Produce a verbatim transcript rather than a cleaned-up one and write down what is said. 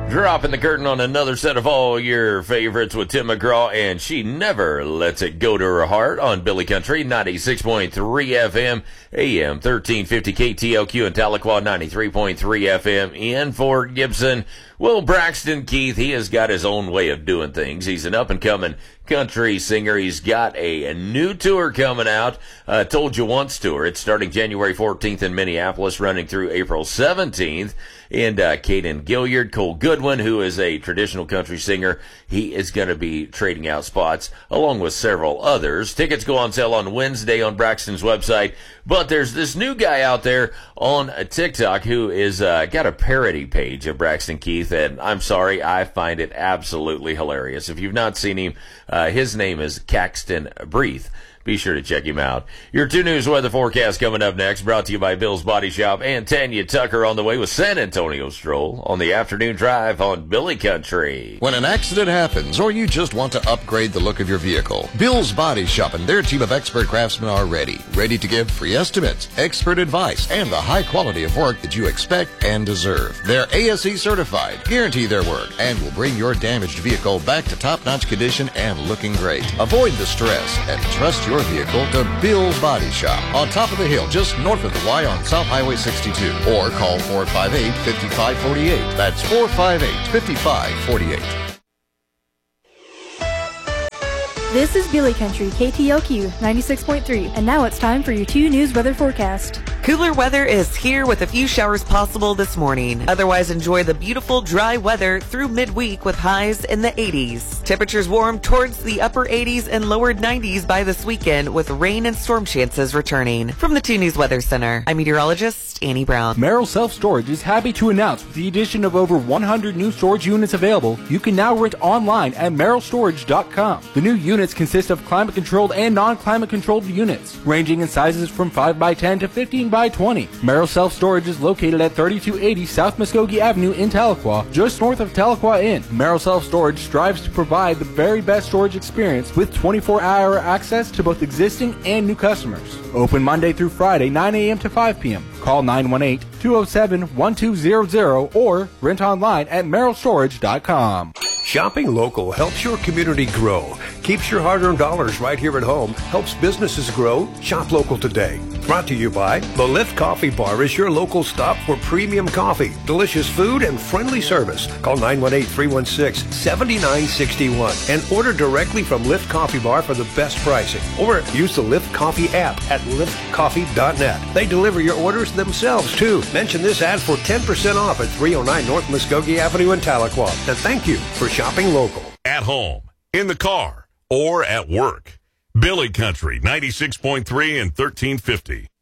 Dropping the curtain on another set of all your favorites with Tim McGraw, and She Never Lets It Go to Her Heart on Billy Country, ninety-six point three F M, A M thirteen fifty K T L Q in Tahlequah, ninety-three point three F M in Fort Gibson. Well, Braxton Keith, he has got his own way of doing things. He's an up-and-coming country singer. He's got a, a new tour coming out, uh, Told You Once tour. It's starting January fourteenth in Minneapolis, running through April seventeenth. And uh, Caden Gilliard, Cole Goodwin, who is a traditional country singer, he is going to be trading out spots along with several others. Tickets go on sale on Wednesday on Braxton's website. But there's this new guy out there on TikTok who is uh, got a parody page of Braxton Keith, and I'm sorry, I find it absolutely hilarious. If you've not seen him, uh, his name is Caxton Breath. Be sure to check him out. Your two News weather forecast coming up next, brought to you by Bill's Body Shop and Tanya Tucker on the way with San Antonio Stroll on the afternoon drive on Billy Country. When an accident happens or you just want to upgrade the look of your vehicle, Bill's Body Shop and their team of expert craftsmen are ready. Ready to give free estimates, expert advice, and the high quality of work that you expect and deserve. They're A S E certified, guarantee their work, and will bring your damaged vehicle back to top-notch condition and looking great. Avoid the stress and trust your vehicle to Bill's Body Shop on top of the hill just north of the Y on South Highway sixty-two, or call four five eight, five five four eight. That's four five eight, five five four eight. This is Billy Country, K T L Q ninety-six point three, and now it's time for your two News weather forecast. Cooler weather is here with a few showers possible this morning. Otherwise, enjoy the beautiful dry weather through midweek with highs in the eighties. Temperatures warm towards the upper eighties and lower nineties by this weekend with rain and storm chances returning. From the two News Weather Center, I'm meteorologist Annie Brown. Merrill Self Storage is happy to announce with the addition of over one hundred new storage units available, you can now rent online at merrill storage dot com. The new units consist of climate-controlled and non-climate controlled units, ranging in sizes from five by ten to fifteen by twenty. Merrill Self Storage is located at thirty-two eighty South Muskogee Avenue in Tahlequah, just north of Tahlequah Inn. Merrill Self Storage strives to provide the very best storage experience with twenty-four hour access to both existing and new customers. Open Monday through Friday, nine a.m. to five p.m. Call nine one eight, two oh seven, one two zero zero or rent online at merrill storage dot com. Shopping local helps your community grow, keeps your hard-earned dollars right here at home, helps businesses grow. Shop local today. Brought to you by The Lift Coffee Bar is your local stop for premium coffee, delicious food, and friendly service. Call nine one eight, three one six, seven nine six one and order directly from Lift Coffee Bar for the best pricing. Or use the Lift Coffee app at lift coffee dot net. They deliver your orders themselves, too. Mention this ad for ten percent off at three oh nine North Muskogee Avenue in Tahlequah. And thank you for shopping local. At home, in the car, or at work. Billy Country, ninety-six point three and thirteen fifty.